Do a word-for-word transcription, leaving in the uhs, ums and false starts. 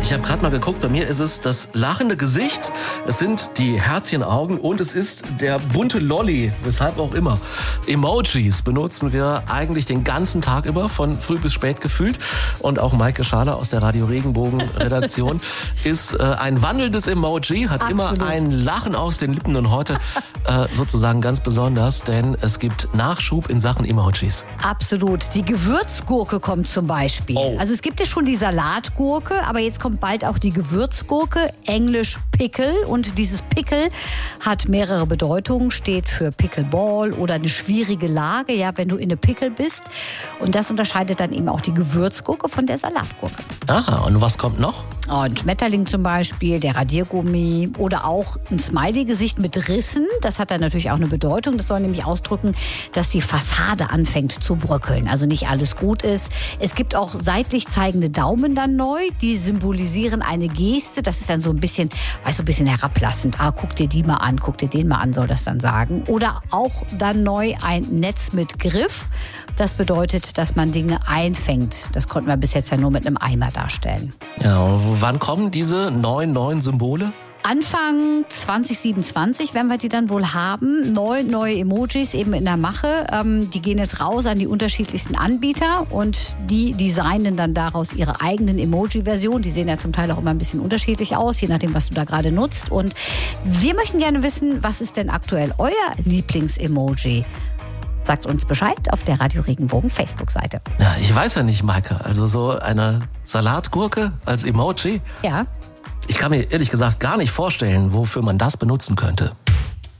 Ich habe gerade mal geguckt, bei mir ist es das lachende Gesicht, es sind die Herzchenaugen und es ist der bunte Lolli, weshalb auch immer. Emojis benutzen wir eigentlich den ganzen Tag über, von früh bis spät gefühlt. Und auch Maike Schaler aus der Radio Regenbogen Redaktion ist äh, ein wandelndes Emoji, hat Absolut. immer ein Lachen aus den Lippen und heute äh, sozusagen ganz besonders, denn es gibt Nachschub in Sachen Emojis. Absolut. Die Gewürzgurke kommt zum Beispiel. Oh. Also es gibt ja schon die Salatgurke, aber jetzt kommt bald auch die Gewürzgurke, englisch Pickle. Und dieses Pickle hat mehrere Bedeutungen, steht für Pickleball oder eine schwierige Lage, ja, wenn du in eine Pickle bist. Und das unterscheidet dann eben auch die Gewürzgurke von der Salatgurke. Aha, und was kommt noch? Und Schmetterling zum Beispiel, der Radiergummi oder auch ein Smiley-Gesicht mit Rissen. Das hat dann natürlich auch eine Bedeutung. Das soll nämlich ausdrücken, dass die Fassade anfängt zu bröckeln. Also nicht alles gut ist. Es gibt auch seitlich zeigende Daumen dann neu. Die symbolisieren eine Geste. Das ist dann so ein bisschen, weißt du, ein bisschen herablassend. Ah, guck dir die mal an, guck dir den mal an, soll das dann sagen. Oder auch dann neu ein Netz mit Griff. Das bedeutet, dass man Dinge einfängt. Das konnten wir bis jetzt ja nur mit einem Eimer darstellen. Ja, und wann kommen diese neuen, neuen Symbole? Anfang zwanzig siebenundzwanzig werden wir die dann wohl haben. Neun neue Emojis eben in der Mache. Ähm, die gehen jetzt raus an die unterschiedlichsten Anbieter und die designen dann daraus ihre eigenen Emoji-Versionen. Die sehen ja zum Teil auch immer ein bisschen unterschiedlich aus, je nachdem, was du da gerade nutzt. Und wir möchten gerne wissen, was ist denn aktuell euer Lieblings-Emoji? Sagt uns Bescheid auf der Radio Regenbogen Facebook-Seite. Ja, ich weiß ja nicht, Maike. Also so eine Salatgurke als Emoji? Ja. Ich kann mir ehrlich gesagt gar nicht vorstellen, wofür man das benutzen könnte.